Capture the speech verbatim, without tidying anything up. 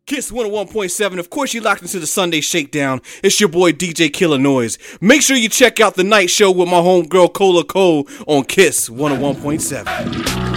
Kiss one oh one point seven. Of course, you locked into the Sunday Shakedown. It's your boy D J Killer Noise. Make sure you check out the night show with my homegirl Cola Cole on Kiss one oh one point seven.